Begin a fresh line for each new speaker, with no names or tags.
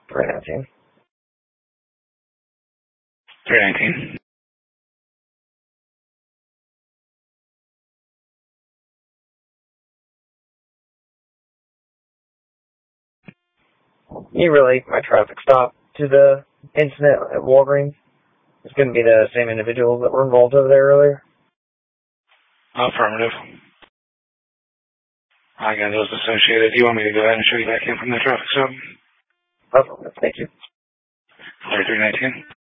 319.
319.
Can you relate my traffic stop to the incident at Walgreens? It's going to be the same individuals that were involved over there earlier.
Affirmative. I got those associated. Do you want me to go ahead and show you back in from the traffic stop?
Affirmative, thank you.
319.